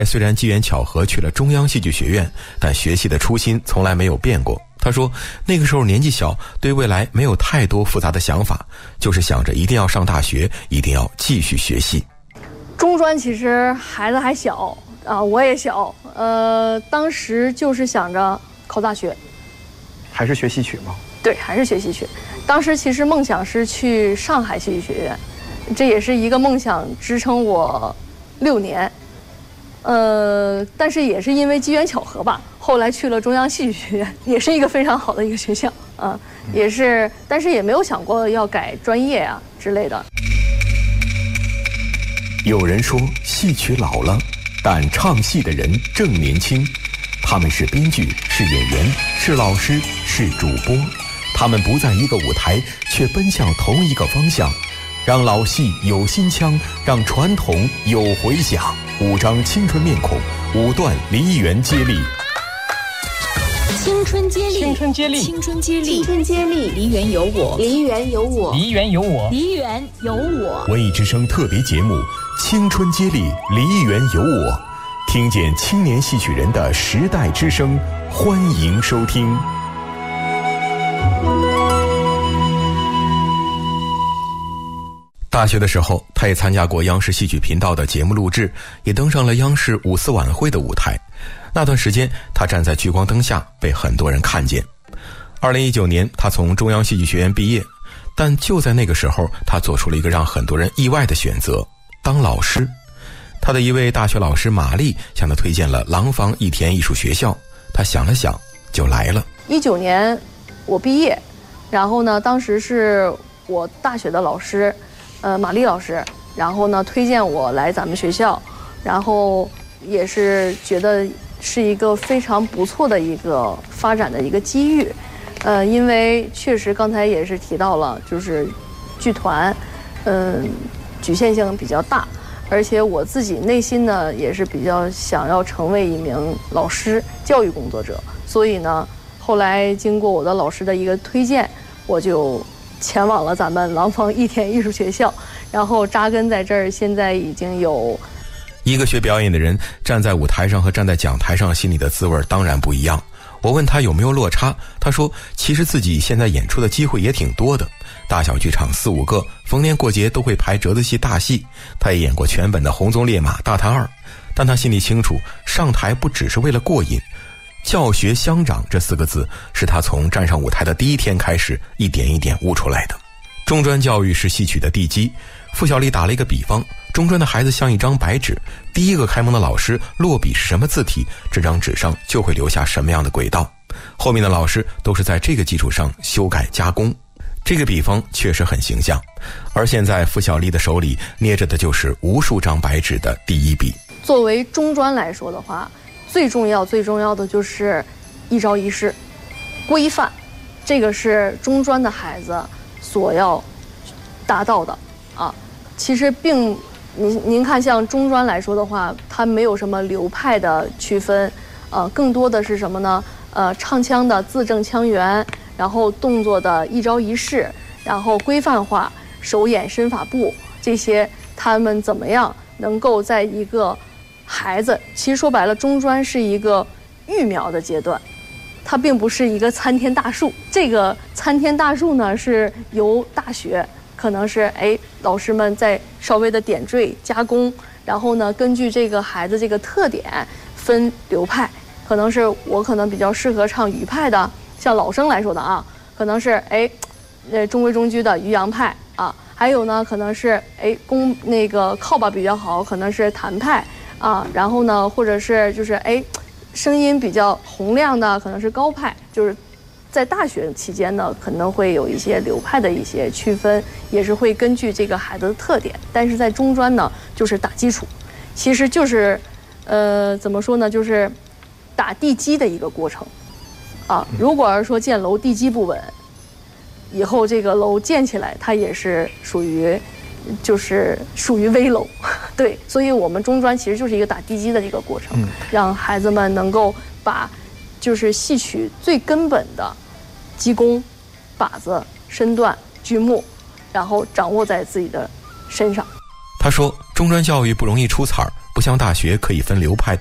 虽然机缘巧合去了中央戏剧学院，但学习的初心从来没有变过。他说那个时候年纪小，对未来没有太多复杂的想法，就是想着一定要上大学，一定要继续学习。 中专其实孩子还小啊，我也小，当时就是想着考大学。 还是学戏曲吗？ 对，还是学戏曲。当时其实梦想是去上海戏剧学院，这也是一个梦想支撑我6年。但是也是因为机缘巧合吧，后来去了中央戏剧学院，也是一个非常好的一个学校啊，也是，但是也没有想过要改专业啊之类的。 有人说戏曲老了，但唱戏的人正年轻。他们是编剧，是演员，是老师，是主播。他们不在一个舞台，却奔向同一个方向，让老戏有新腔，让传统有回响。5张青春面孔，5段梨园接力。 青春接力， 青春接力， 青春接力， 青春接力， 梨园有我， 梨园有我， 梨园有我， 梨园有我。 文艺之声特别节目《青春接力，梨园有我》，听见青年戏曲人的时代之声，欢迎收听。大学的时候，他也参加过央视戏曲频道的节目录制，也登上了央视5四晚会的舞台。那段时间，他站在聚光灯下，被很多人看见。2019年，他从中央戏剧学院毕业，但就在那个时候，他做出了一个让很多人意外的选择——当老师。他的一位大学老师玛丽向他推荐了廊坊艺田艺术学校，他想了想，就来了。 19年我毕业，然后呢，当时是我大学的老师。玛丽老师，然后呢推荐我来咱们学校，然后也是觉得是一个非常不错的一个发展的一个机遇，因为确实刚才也是提到了，就是剧团，局限性比较大，而且我自己内心呢也是比较想要成为一名老师、教育工作者，所以呢，后来经过我的老师的一个推荐，我就前往了咱们廊坊艺田艺术学校，然后扎根在这儿，现在已经有。 一个学表演的人站在舞台上和站在讲台上心里的滋味当然不一样。我问他有没有落差，他说其实自己现在演出的机会也挺多的，大小剧场4、5个，逢年过节都会排折子戏大戏，他也演过全本的《红鬃烈马》《大探二》，但他心里清楚，上台不只是为了过瘾，教学相长这4个字是他从站上舞台的第一天开始一点一点悟出来的。中专教育是戏曲的地基，傅小丽打了一个比方，中专的孩子像一张白纸，第一个开蒙的老师落笔是什么字体，这张纸上就会留下什么样的轨道，后面的老师都是在这个基础上修改加工。这个比方确实很形象，而现在傅小丽的手里捏着的就是无数张白纸的第一笔。 作为中专来说的话，最重要的就是一招一式规范，这个是中专的孩子所要达到的啊。其实您看，像中专来说的话，它没有什么流派的区分，更多的是什么呢？唱腔的字正腔圆，然后动作的一招一式，然后规范化，手眼身法步，这些他们怎么样能够在一个孩子，其实说白了，中专是一个育苗的阶段，它并不是一个参天大树。这个参天大树呢，是由大学可能是老师们在稍微的点缀加工，然后呢，根据这个孩子这个特点分流派，可能是我可能比较适合唱余派的，像老生来说的啊，可能是中规中矩的余杨派啊，还有呢可能是那个靠吧比较好，可能是谭派啊，然后呢或者是就是声音比较洪亮的可能是高派，就是在大学期间呢可能会有一些流派的一些区分，也是会根据这个孩子的特点，但是在中专呢就是打基础，其实就是怎么说呢，就是打地基的一个过程啊。如果是说建楼地基不稳，以后这个楼建起来它也是属于危楼，对，所以我们中专其实就是一个打地基的一个过程，让孩子们能够把就是戏曲最根本的基功、把子、身段、剧目，然后掌握在自己的身上。 他说，中专教育不容易出彩儿，不不像大学可以分流派。